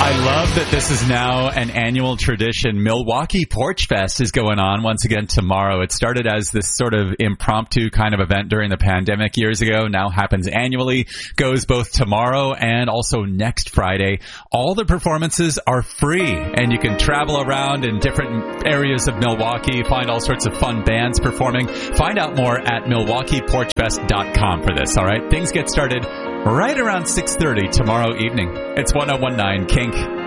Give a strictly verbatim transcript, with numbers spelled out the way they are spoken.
I love that this is now an annual tradition. Milwaukee Porch Fest is going on once again tomorrow. It started as this sort of impromptu kind of event during the pandemic years ago, now happens annually, goes both tomorrow and also next Friday. All the performances are free, and you can travel around in different areas of Milwaukee, find all sorts of fun bands performing. Find out more at milwaukee porch fest dot com for this, all right? Things get started right around six thirty tomorrow evening. It's one oh one nine Kink.